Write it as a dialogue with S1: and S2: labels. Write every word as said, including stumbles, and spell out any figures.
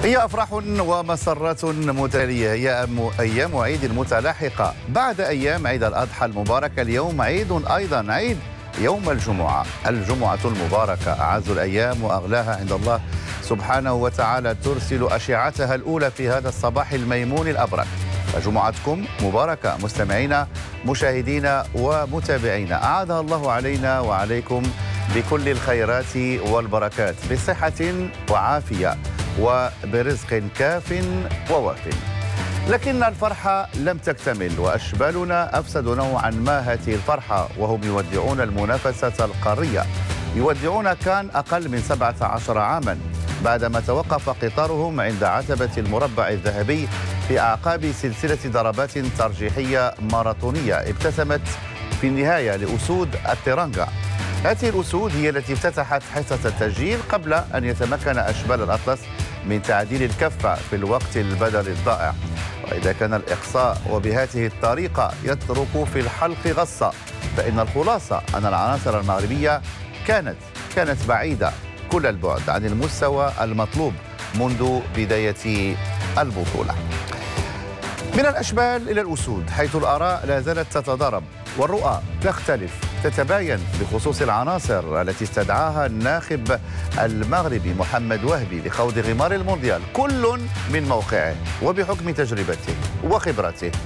S1: هي أفراح ومسرات متالية. هي أيام عيد متلاحقة بعد أيام عيد الأضحى المبارك. اليوم عيد أيضا، عيد يوم الجمعة، الجمعة المباركة، أعز الأيام وأغلاها عند الله سبحانه وتعالى، ترسل أشعتها الأولى في هذا الصباح الميمون الأبرك. فجمعتكم مباركة مستمعينا مشاهدينا ومتابعينا، أعادها الله علينا وعليكم بكل الخيرات والبركات، بصحة وعافية وبرزق كاف وواف. لكن الفرحة لم تكتمل، وأشبالنا أفسدوا نوعا ما هذه الفرحة، وهم يودعون المنافسة القارية، يودعون كان أقل من سبعة عشر عاما بعدما توقف قطارهم عند عتبة المربع الذهبي في أعقاب سلسلة ضربات ترجيحية ماراثونية ابتسمت في النهاية لأسود التيرانجا. هذه الأسود هي التي افتتحت حصة التسجيل قبل أن يتمكن أشبال الأطلس من تعديل الكفة في الوقت البدني الضائع. وإذا كان الإقصاء وبهذه الطريقة يترك في الحلق غصة، فإن الخلاصة أن العناصر المغربية كانت كانت بعيدة كل البعد عن المستوى المطلوب منذ بداية البطولة. من الأشبال إلى الأسود، حيث الآراء لا زالت تتضارب والرؤى تختلف تتباين بخصوص العناصر التي استدعاها الناخب المغربي محمد وهبي لخوض غمار المونديال، كل من موقعه وبحكم تجربته وخبرته